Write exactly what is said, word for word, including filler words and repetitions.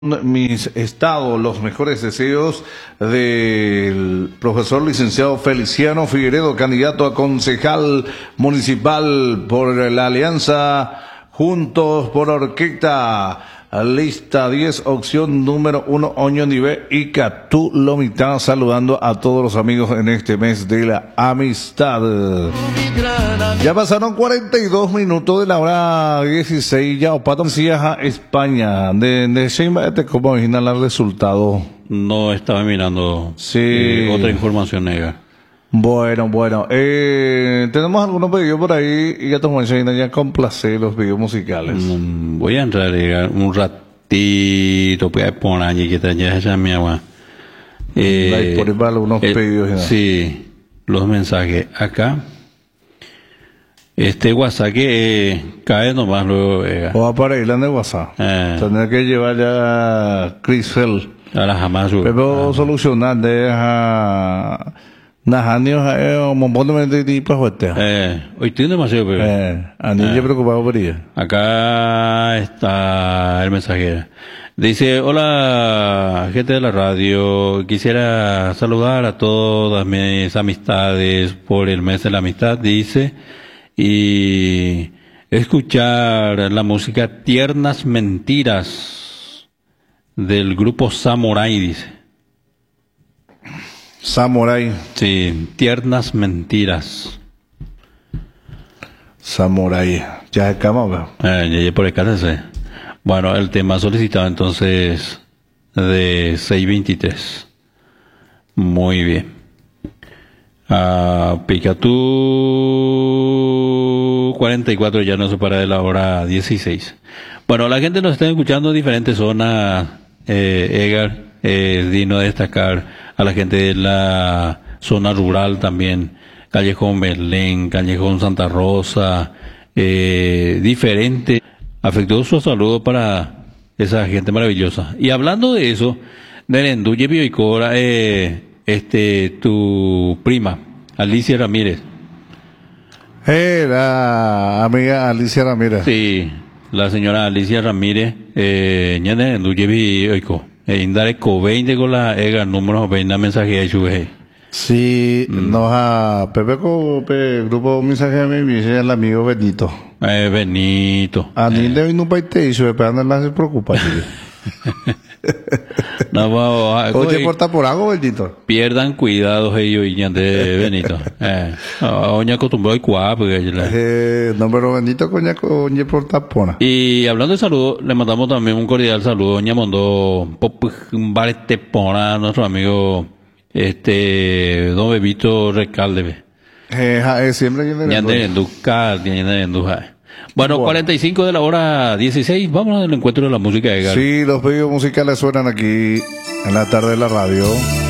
Mis estados, los mejores deseos del profesor licenciado Feliciano Figueredo, candidato a concejal municipal por la Alianza Juntos por Orquesta, lista diez, opción número uno, Oño Nive y Catú Lomita, saludando a todos los amigos en este mes de la amistad. Ya pasaron cuarenta y dos minutos de la hora dieciséis, ya Opato a España. De, de Sheinbaum, este, ¿cómo original el resultado? No estaba mirando sí. eh, otra información negra. Bueno, bueno, eh, tenemos algunos pedidos por ahí y ya tomamos ya complacer los videos musicales. Mm, voy a entrar eh, un ratito, voy a poner allí que te ya mi agua. Eh, por ahí para algunos eh, pedidos. ¿No? Sí, los mensajes acá. Este WhatsApp que eh, cae nomás luego. Eh, o para ir en el WhatsApp. Eh, Tener que llevar ya Chris Fell. A la jamás. Pero ah, solucionar de a Najanio es un montón de tipos fuertes. Eh, hoy tiene demasiado pero. Eh, a mí yo preocupado por ella. Acá está el mensajero. Dice, hola gente de la radio, quisiera saludar a todas mis amistades por el mes de la amistad, dice, y escuchar la música Tiernas Mentiras del grupo Samurai, dice. Samurai. Sí, Tiernas Mentiras. Samurai. Ya acabamos. Eh, ya, ya por acá se Bueno, el tema solicitado entonces de seis veintitrés. Muy bien. Uh, Picatú cuarenta y cuatro ya no se para de la hora dieciséis. Bueno, la gente nos está escuchando en diferentes zonas, eh, Edgar, eh, digno de destacar a la gente de la zona rural también, Callejón Belén, Callejón Santa Rosa, eh, diferente. Afectuoso saludo para esa gente maravillosa. Y hablando de eso, Nerendú y Cora, eh, este, tu prima, Alicia Ramírez. Eh, la amiga Alicia Ramírez. Sí, la señora Alicia Ramírez, eh, Nerendú y Oiko. E indare co veinte con la ega número veinte mensaje de Chuve. Sí, mm. nos a Pepe co pe grupo mensaje a mi dice el amigo Benito. Eh, Benito. A mí eh. de no paite y se pegan no se preocupa. No vamos. Oye, porta por algo, Benito. Pierdan cuidado ellos y de Benito. Eh, oña acostumbró y cuapo. Eh, no, pero Benito coña coña porta pona. Y hablando de salud, le mandamos también un cordial saludo. Oña mandó un bar tepona a nuestro amigo este don Bebito Recalde. Eh, eh, siempre tiene Enduca, tiene Enduca. Bueno, bueno, cuarenta y cinco de la hora dieciséis, vamos al encuentro de la música de Edgar. Sí, los pedidos musicales suenan aquí en la tarde de la radio.